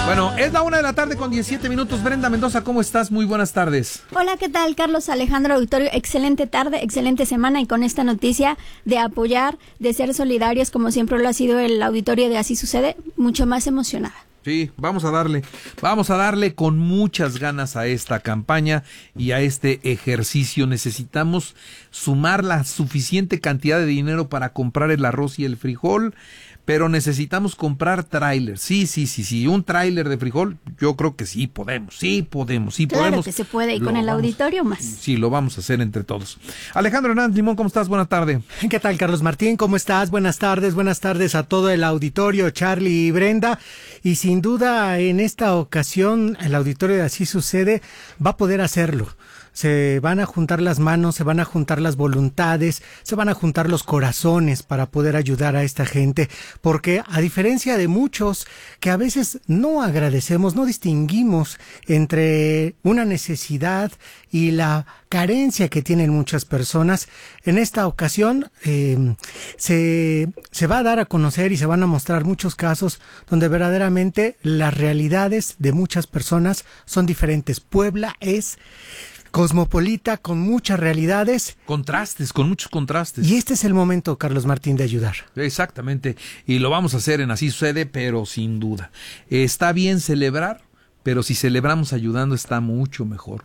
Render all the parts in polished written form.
Bueno, es la 1:17 p.m. Brenda Mendoza, ¿cómo estás? Muy buenas tardes. Hola, ¿qué tal? Carlos Alejandro Auditorio, excelente tarde, excelente semana, y con esta noticia de apoyar, de ser solidarios, como siempre lo ha sido el auditorio de Así Sucede, mucho más emocionada. Sí, vamos a darle con muchas ganas a esta campaña y a este ejercicio. Necesitamos sumar la suficiente cantidad de dinero para comprar el arroz y el frijol, pero necesitamos comprar tráiler. Sí, un tráiler de frijol, yo creo que sí podemos. Claro que se puede, y con el auditorio más. Sí, lo vamos a hacer entre todos. Alejandro Hernández Limón, ¿cómo estás? Buenas tardes. ¿Qué tal, Carlos Martín? ¿Cómo estás? Buenas tardes a todo el auditorio, Charlie y Brenda. Y sin duda, en esta ocasión, el auditorio de Así Sucede va a poder hacerlo. Se van a juntar las manos, se van a juntar las voluntades, se van a juntar los corazones para poder ayudar a esta gente, porque a diferencia de muchos que a veces no agradecemos, no distinguimos entre una necesidad y la carencia que tienen muchas personas, en esta ocasión se va a dar a conocer y se van a mostrar muchos casos donde verdaderamente las realidades de muchas personas son diferentes. Puebla es cosmopolita, con muchas realidades. Con muchos contrastes. Y este es el momento, Carlos Martín, de ayudar. Exactamente, y lo vamos a hacer en Así Sucede, pero sin duda. Está bien celebrar, pero si celebramos ayudando está mucho mejor.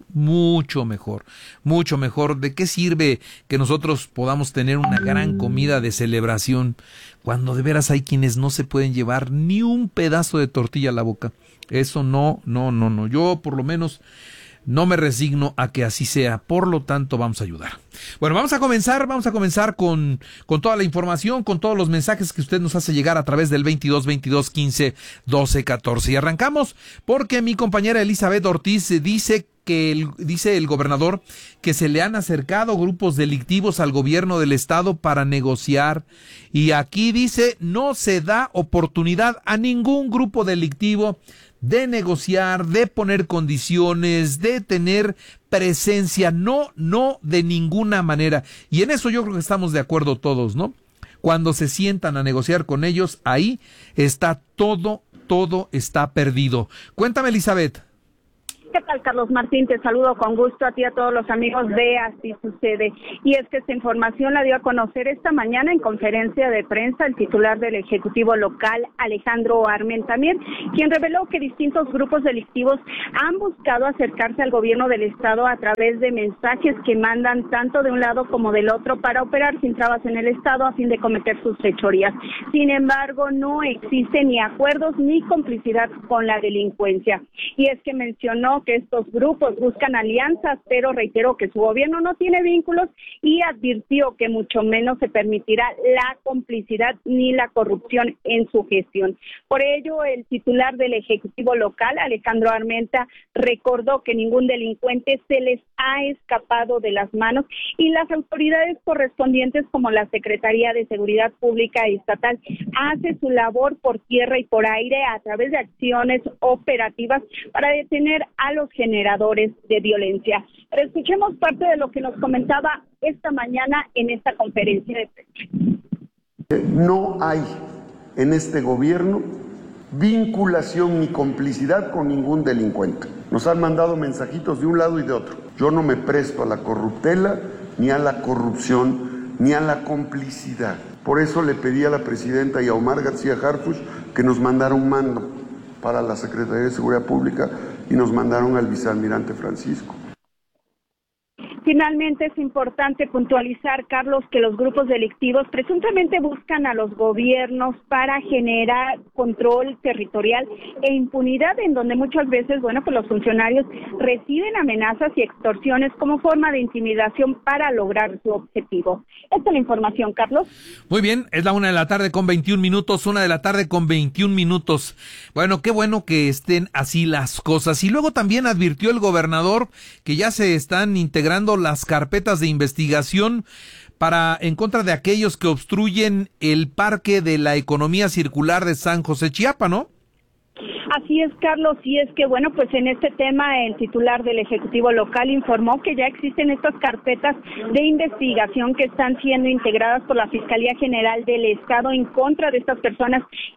¿De qué sirve que nosotros podamos tener una gran comida de celebración cuando de veras hay quienes no se pueden llevar ni un pedazo de tortilla a la boca? Eso no. Yo por lo menos no me resigno a que así sea, por lo tanto vamos a ayudar. Bueno, vamos a comenzar con toda la información, con todos los mensajes que usted nos hace llegar a través del 22 15 12 14. Y arrancamos porque mi compañera Elizabeth Ortiz dice el gobernador que se le han acercado grupos delictivos al gobierno del estado para negociar, y aquí dice no se da oportunidad a ningún grupo delictivo de negociar, de poner condiciones, de tener presencia, no de ninguna manera. Y en eso yo creo que estamos de acuerdo todos, ¿no? Cuando se sientan a negociar con ellos, ahí está todo está perdido. Cuéntame, Elizabeth. ¿Qué tal, Carlos Martín? Te saludo con gusto a ti y a todos los amigos de Así Sucede. Y es que esta información la dio a conocer esta mañana en conferencia de prensa el titular del Ejecutivo local, Alejandro Armenta-Mier, quien reveló que distintos grupos delictivos han buscado acercarse al gobierno del estado a través de mensajes que mandan tanto de un lado como del otro para operar sin trabas en el estado a fin de cometer sus fechorías. Sin embargo, no existen ni acuerdos ni complicidad con la delincuencia. Y es que mencionó que estos grupos buscan alianzas, pero reiteró que su gobierno no tiene vínculos y advirtió que mucho menos se permitirá la complicidad ni la corrupción en su gestión. Por ello, el titular del Ejecutivo local, Alejandro Armenta, recordó que ningún delincuente se les ha escapado de las manos y las autoridades correspondientes como la Secretaría de Seguridad Pública Estatal hace su labor por tierra y por aire a través de acciones operativas para detener a los generadores de violencia. Pero escuchemos parte de lo que nos comentaba esta mañana en esta conferencia de prensa. No hay en este gobierno vinculación ni complicidad con ningún delincuente. Nos han mandado mensajitos de un lado y de otro. Yo no me presto a la corruptela, ni a la corrupción, ni a la complicidad. Por eso le pedí a la presidenta y a Omar García Harfuch que nos mandara un mando para la Secretaría de Seguridad Pública y nos mandaron al vicealmirante Francisco. Finalmente, es importante puntualizar, Carlos, que los grupos delictivos presuntamente buscan a los gobiernos para generar control territorial e impunidad, en donde muchas veces, pues los funcionarios reciben amenazas y extorsiones como forma de intimidación para lograr su objetivo. Esta es la información, Carlos. Muy bien, es la 1:21 p.m. Bueno, qué bueno que estén así las cosas. Y luego también advirtió el gobernador que ya se están integrando las carpetas de investigación en contra de aquellos que obstruyen el Parque de la Economía Circular de San José Chiapa, ¿no? Así es, Carlos, y es que, pues en este tema el titular del Ejecutivo local informó que ya existen estas carpetas de investigación que están siendo integradas por la Fiscalía General del Estado en contra de estas personas que obstruyen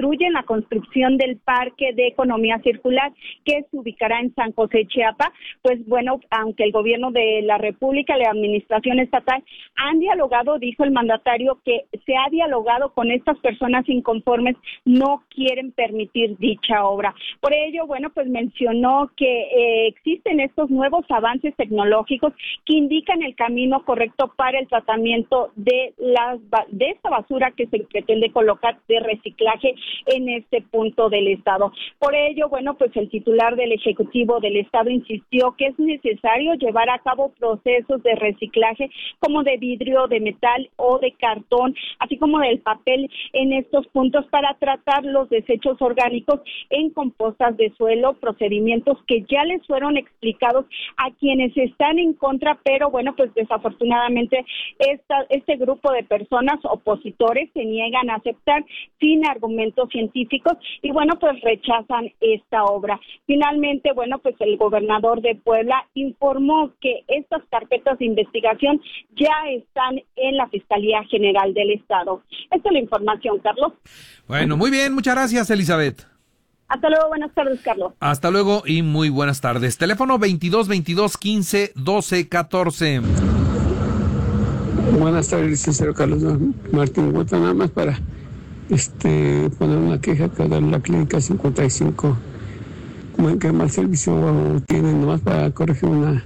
obstruyen la construcción del Parque de Economía Circular que se ubicará en San José, Chiapas. Pues bueno, aunque el gobierno de la República y la administración estatal han dialogado, dijo el mandatario que se ha dialogado con estas personas inconformes, no quieren permitir dicha obra. Por ello, bueno, pues mencionó que existen estos nuevos avances tecnológicos que indican el camino correcto para el tratamiento de esta basura que se pretende colocar de reciclaje en este punto del estado. Por ello, bueno, pues el titular del Ejecutivo del estado insistió que es necesario llevar a cabo procesos de reciclaje como de vidrio, de metal o de cartón, así como del papel en estos puntos para tratar los desechos orgánicos en compostas de suelo, procedimientos que ya les fueron explicados a quienes están en contra, pero bueno, pues desafortunadamente este grupo de personas opositores se niegan a aceptar sin argumentos científicos y bueno, pues rechazan esta obra. Finalmente, bueno, pues el gobernador de Puebla informó que estas carpetas de investigación ya están en la Fiscalía General del Estado. Esta es la información, Carlos. Bueno, muy bien, muchas gracias, Elizabeth. Hasta luego, buenas tardes, Carlos. Hasta luego y muy buenas tardes. Teléfono 22 15 12 14. Buenas tardes, licenciado Carlos Martín Huerta, nada más para poner una queja que da la clínica 55. ¿Qué mal servicio tienen? Nomás para corregir una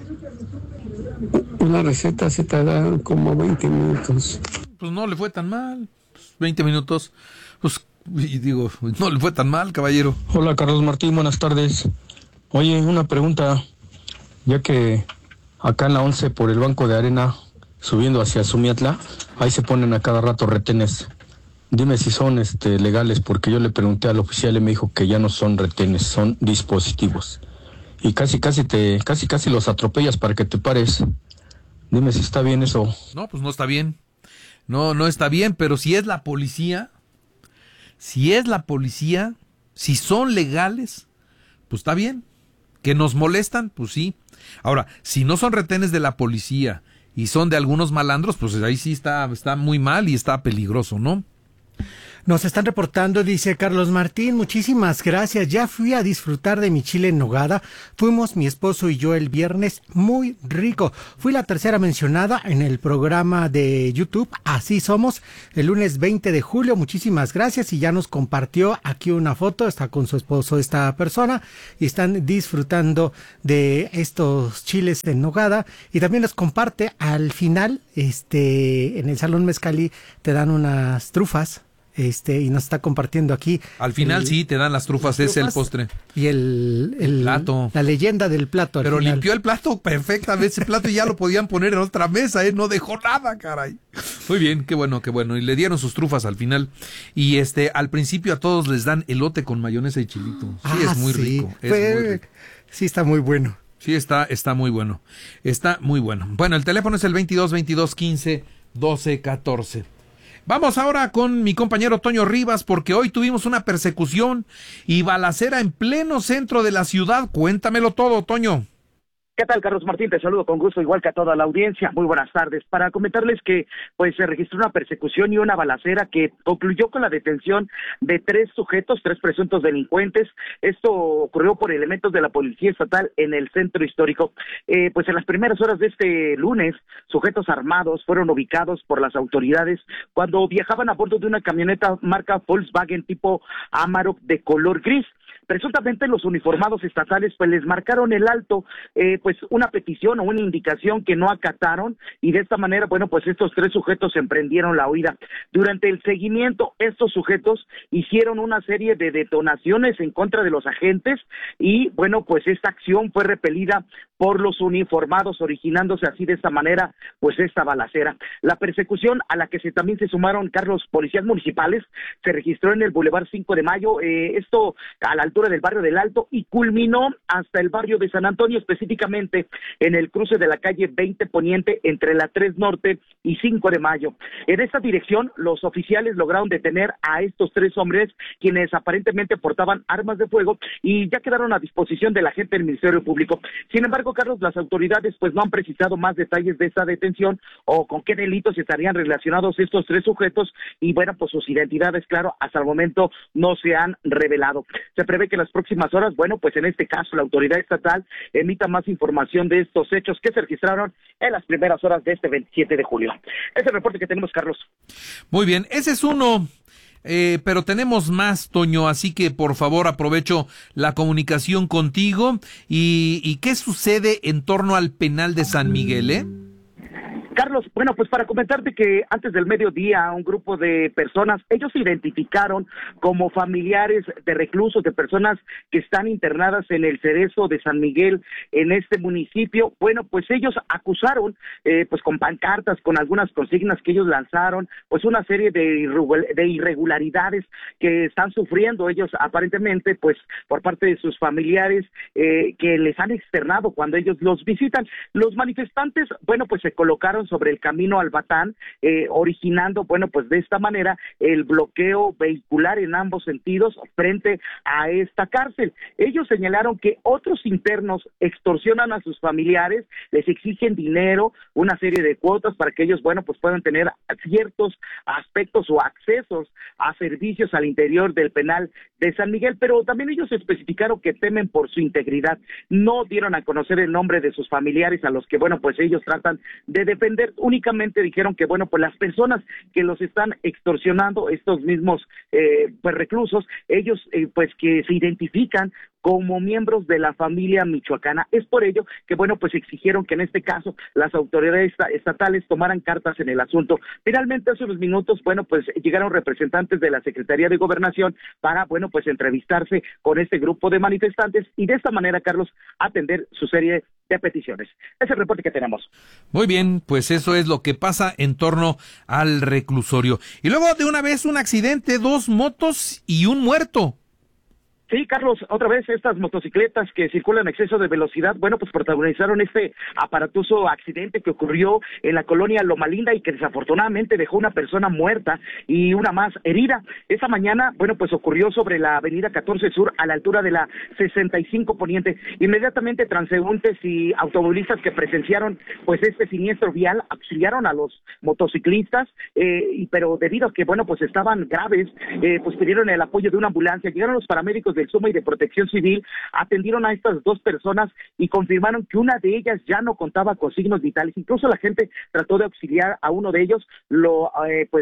receta se tarda como 20 minutos. Pues no le fue tan mal, 20 minutos, pues y digo, no le fue tan mal, caballero. Hola Carlos Martín, buenas tardes. Oye, una pregunta, ya que acá en la 11 por el Banco de Arena, subiendo hacia Sumiatla, ahí se ponen a cada rato retenes. Dime si son legales, porque yo le pregunté al oficial y me dijo que ya no son retenes, son dispositivos. Y casi los atropellas para que te pares. Dime si está bien eso. No, pues no está bien. No está bien, pero si es la policía, si son legales, pues está bien. Que nos molestan, pues sí. Ahora, si no son retenes de la policía y son de algunos malandros, pues ahí sí está muy mal y está peligroso, ¿no? Nos están reportando, dice Carlos Martín, muchísimas gracias, ya fui a disfrutar de mi chile en nogada, fuimos mi esposo y yo el viernes, muy rico, fui la tercera mencionada en el programa de YouTube, Así Somos, el lunes 20 de julio, muchísimas gracias, y ya nos compartió aquí una foto, está con su esposo esta persona, y están disfrutando de estos chiles en nogada, y también nos comparte al final, en el Salón Mezcalí te dan unas trufas, y nos está compartiendo aquí. Al final sí, te dan las trufas, es el postre. Y el plato. La leyenda del plato. Pero final. Limpió el plato perfectamente, ese plato ya lo podían poner en otra mesa, no dejó nada, caray. Muy bien, qué bueno. Y le dieron sus trufas al final. Y al principio a todos les dan elote con mayonesa y chilito. Sí, es muy rico. Muy rico. Sí, está muy bueno. Sí, está muy bueno. Está muy bueno. Bueno, el teléfono es el 22 15 12 14. Vamos ahora con mi compañero Toño Rivas, porque hoy tuvimos una persecución y balacera en pleno centro de la ciudad. Cuéntamelo todo, Toño. ¿Qué tal, Carlos Martín? Te saludo con gusto, igual que a toda la audiencia. Muy buenas tardes. Para comentarles que pues se registró una persecución y una balacera que concluyó con la detención de 3 presuntos delincuentes. Esto ocurrió por elementos de la Policía Estatal en el centro histórico. Pues en las primeras horas de este lunes, sujetos armados fueron ubicados por las autoridades cuando viajaban a bordo de una camioneta marca Volkswagen tipo Amarok de color gris. Presuntamente los uniformados estatales pues les marcaron el alto, pues una petición o una indicación que no acataron, y de esta manera, bueno, pues estos 3 sujetos emprendieron la huida. Durante el seguimiento, estos sujetos hicieron una serie de detonaciones en contra de los agentes y, bueno, pues esta acción fue repelida por los uniformados, originándose así de esta manera, pues esta balacera. La persecución a la que también se sumaron, Carlos, policías municipales, se registró en el Boulevard 5 de Mayo, esto a la altura altura del barrio del Alto y culminó hasta el barrio de San Antonio, específicamente en el cruce de la calle 20 Poniente entre la 3 Norte y 5 de Mayo. En esta dirección, los oficiales lograron detener a estos 3 hombres, quienes aparentemente portaban armas de fuego y ya quedaron a disposición de la gente del Ministerio Público. Sin embargo, Carlos, las autoridades pues no han precisado más detalles de esta detención o con qué delitos estarían relacionados estos 3 sujetos y bueno, pues sus identidades, claro, hasta el momento no se han revelado. Se prevé que en las próximas horas, bueno, pues en este caso la autoridad estatal emita más información de estos hechos que se registraron en las primeras horas de este 27 de julio. Es el reporte que tenemos, Carlos. Muy bien, ese es uno. Pero tenemos más, Toño, así que por favor aprovecho la comunicación contigo. ¿Y qué sucede en torno al penal de San Miguel, Carlos, bueno, pues para comentarte que antes del mediodía un grupo de personas, ellos se identificaron como familiares de reclusos, de personas que están internadas en el Cerezo de San Miguel en este municipio. Bueno, pues ellos acusaron, pues con pancartas, con algunas consignas que ellos lanzaron, pues una serie de irregularidades que están sufriendo ellos aparentemente, pues por parte de sus familiares que les han externado cuando ellos los visitan. Los manifestantes, bueno, pues se colocaron sobre el camino al Batán, originando, bueno, pues de esta manera el bloqueo vehicular en ambos sentidos frente a esta cárcel. Ellos señalaron que otros internos extorsionan a sus familiares, les exigen dinero, una serie de cuotas para que ellos, bueno, pues puedan tener ciertos aspectos o accesos a servicios al interior del penal de San Miguel, pero también ellos especificaron que temen por su integridad. No dieron a conocer el nombre de sus familiares a los que, bueno, pues ellos tratan de defender. Únicamente dijeron que, bueno, pues las personas que los están extorsionando, estos mismos pues reclusos, ellos pues que se identifican como miembros de la familia michoacana. Es por ello que, bueno, pues exigieron que en este caso las autoridades estatales tomaran cartas en el asunto. Finalmente, hace unos minutos, bueno, pues llegaron representantes de la Secretaría de Gobernación para, bueno, pues entrevistarse con este grupo de manifestantes y de esta manera, Carlos, atender su serie de peticiones. Es el reporte que tenemos. Muy bien, pues eso es lo que pasa en torno al reclusorio. Y luego de una vez un accidente, 2 motos y un muerto. Sí, Carlos, otra vez estas motocicletas que circulan a exceso de velocidad, bueno, pues protagonizaron este aparatoso accidente que ocurrió en la colonia Loma Linda y que desafortunadamente dejó una persona muerta y una más herida. Esa mañana, bueno, pues ocurrió sobre la avenida 14 Sur a la altura de la 65 Poniente. Inmediatamente transeúntes y automovilistas que presenciaron pues este siniestro vial auxiliaron a los motociclistas, pero debido a que, bueno, pues estaban graves, pues pidieron el apoyo de una ambulancia. Llegaron los paramédicos del SUMA y de Protección Civil, atendieron a estas 2 personas y confirmaron que una de ellas ya no contaba con signos vitales. Incluso la gente trató de auxiliar a uno de ellos, lo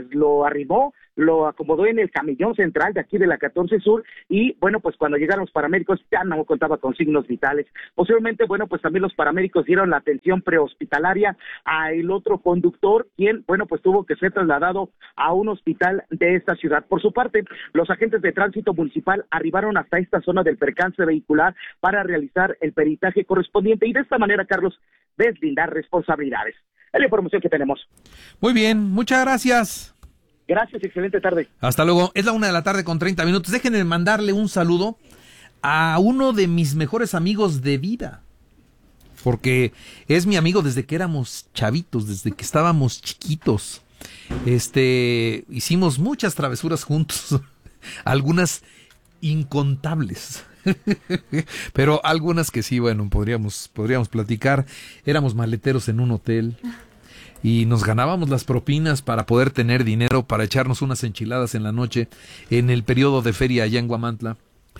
arrimó, lo acomodó en el camellón central de aquí de la 14 Sur y, bueno, pues cuando llegaron los paramédicos ya no contaba con signos vitales. Posteriormente, bueno, pues también los paramédicos dieron la atención prehospitalaria a el otro conductor, quien, bueno, pues tuvo que ser trasladado a un hospital de esta ciudad. Por su parte, los agentes de tránsito municipal arribaron hasta esta zona del percance vehicular para realizar el peritaje correspondiente y de esta manera, Carlos, deslindar responsabilidades. Es la información que tenemos. Muy bien, muchas gracias. Gracias, excelente tarde. Hasta luego. Es la 1:30 p.m. Déjenme mandarle un saludo a uno de mis mejores amigos de vida, porque es mi amigo desde que éramos chavitos, desde que estábamos chiquitos. Hicimos muchas travesuras juntos, algunas incontables, pero algunas que sí, bueno, podríamos platicar. Éramos maleteros en un hotel y nos ganábamos las propinas para poder tener dinero para echarnos unas enchiladas en la noche en el periodo de feria allá en Guamantla.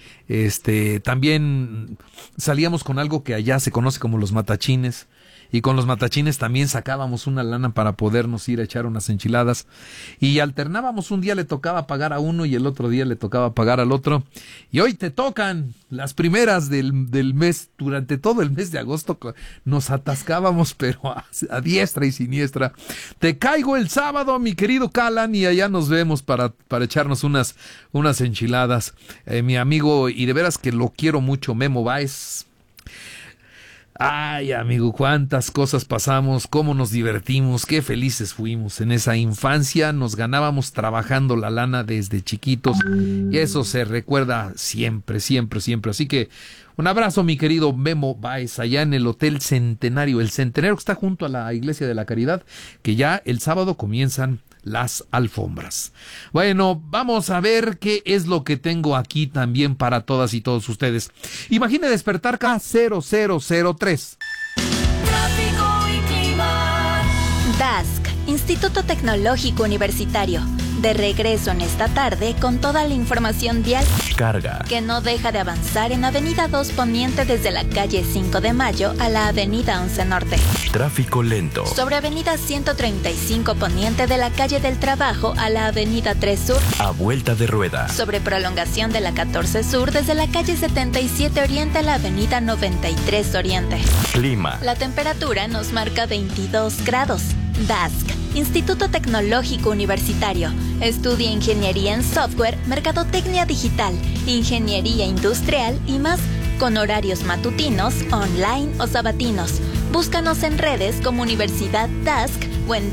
También salíamos con algo que allá se conoce como los matachines, y con los matachines también sacábamos una lana para podernos ir a echar unas enchiladas y alternábamos. Un día le tocaba pagar a uno y el otro día le tocaba pagar al otro, y hoy te tocan las primeras del mes. Durante todo el mes de agosto nos atascábamos, pero a diestra y siniestra. Te caigo el sábado, mi querido Calan, y allá nos vemos para echarnos unas enchiladas. Mi amigo, y de veras que lo quiero mucho, Memo Báez. Ay, amigo, cuántas cosas pasamos, cómo nos divertimos, qué felices fuimos en esa infancia. Nos ganábamos trabajando la lana desde chiquitos y eso se recuerda siempre, siempre, siempre. Así que un abrazo, mi querido Memo Báez, allá en el Hotel Centenario. El Centenario que está junto a la Iglesia de la Caridad, que ya el sábado comienzan las alfombras. Bueno, vamos a ver qué es lo que tengo aquí también para todas y todos ustedes. Imagine despertar K0003. Tráfico y clima. DASC, Instituto Tecnológico Universitario. De regreso en esta tarde con toda la información vial Carga que no deja de avanzar en Avenida 2 Poniente desde la calle 5 de Mayo a la Avenida 11 Norte. Tráfico lento Sobre Avenida 135 Poniente de la calle del Trabajo a la Avenida 3 Sur. a vuelta de rueda. Sobre prolongación de la 14 Sur desde la calle 77 Oriente a la Avenida 93 Oriente. Clima. La temperatura nos marca 22 grados. DASC, Instituto Tecnológico Universitario. Estudia Ingeniería en Software, Mercadotecnia Digital, Ingeniería Industrial y más, con horarios matutinos, online o sabatinos. Búscanos en redes como Universidad DASC o en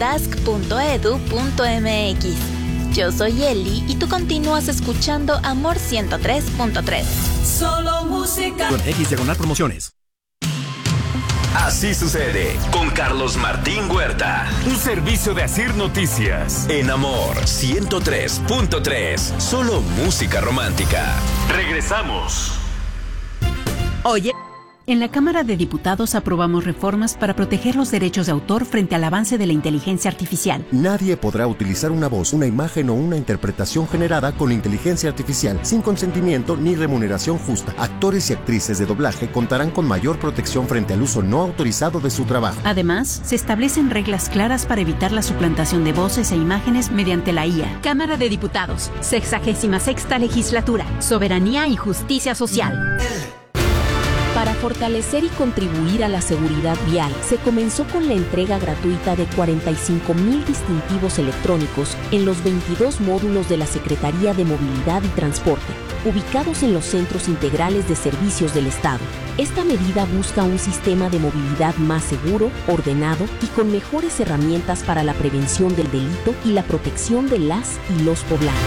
dasc.edu.mx. Yo soy Eli y tú continúas escuchando Amor 103.3. Solo música. Con X/promociones. Así sucede con Carlos Martín Huerta. Un servicio de Asir Noticias. En Amor 103.3. Solo música romántica. Regresamos. Oye, en la Cámara de Diputados aprobamos reformas para proteger los derechos de autor frente al avance de la inteligencia artificial. Nadie podrá utilizar una voz, una imagen o una interpretación generada con inteligencia artificial sin consentimiento ni remuneración justa. Actores y actrices de doblaje contarán con mayor protección frente al uso no autorizado de su trabajo. Además, se establecen reglas claras para evitar la suplantación de voces e imágenes mediante la IA. Cámara de Diputados, 66ª Legislatura, Soberanía y Justicia Social. Para fortalecer y contribuir a la seguridad vial, se comenzó con la entrega gratuita de 45,000 distintivos electrónicos en los 22 módulos de la Secretaría de Movilidad y Transporte, ubicados en los centros integrales de servicios del Estado. Esta medida busca un sistema de movilidad más seguro, ordenado y con mejores herramientas para la prevención del delito y la protección de las y los poblanos.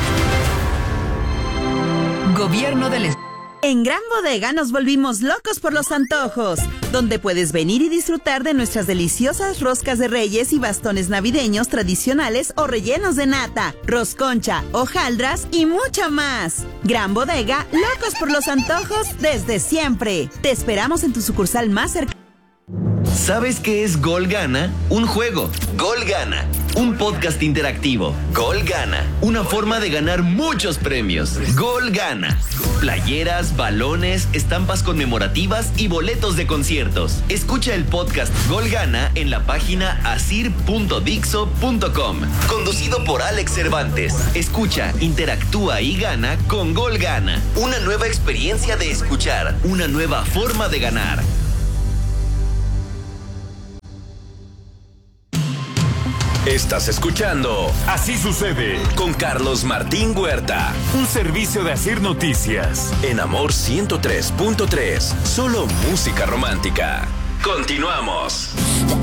Gobierno del Estado. En Gran Bodega nos volvimos locos por los antojos, donde puedes venir y disfrutar de nuestras deliciosas roscas de reyes y bastones navideños tradicionales o rellenos de nata, rosconcha, hojaldras y mucho más. Gran Bodega, locos por los antojos desde siempre. Te esperamos en tu sucursal más cercana. ¿Sabes qué es Gol Gana? Un juego. Gol Gana. Un podcast interactivo. Gol Gana. Una forma de ganar muchos premios. Gol Gana. Playeras, balones, estampas conmemorativas y boletos de conciertos. Escucha el podcast Gol Gana en la página asir.dixo.com. Conducido por Alex Cervantes. Escucha, interactúa y gana con Gol Gana. Una nueva experiencia de escuchar. Una nueva forma de ganar. Estás escuchando Así Sucede con Carlos Martín Huerta. Un servicio de Asir Noticias. En Amor 103.3. Solo música romántica. Continuamos.